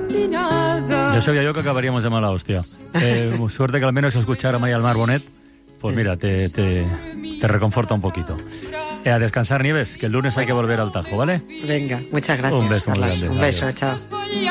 Ya sabía yo que acabaríamos de mala hostia. Suerte que al menos escuchar a María del Mar Bonet, pues mira, te reconforta un poquito. A descansar, Nieves, que el lunes hay que volver al Tajo, ¿vale? Venga, muchas gracias. Un beso muy Carlos. grande. Un beso, Adiós. chao.